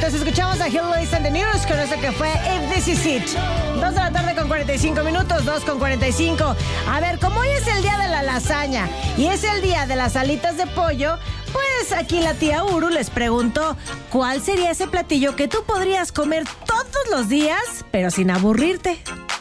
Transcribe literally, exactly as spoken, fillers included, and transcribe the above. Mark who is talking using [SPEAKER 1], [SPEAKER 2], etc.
[SPEAKER 1] Entonces escuchamos a Hillbillies and the News con eso que fue If This Is It. Dos de la tarde con cuarenta y cinco minutos, dos con cuarenta y cinco. A ver, como hoy es el día de la lasaña y es el día de las alitas de pollo, pues aquí la tía Uru les preguntó ¿cuál sería ese platillo que tú podrías comer todos los días, pero sin aburrirte?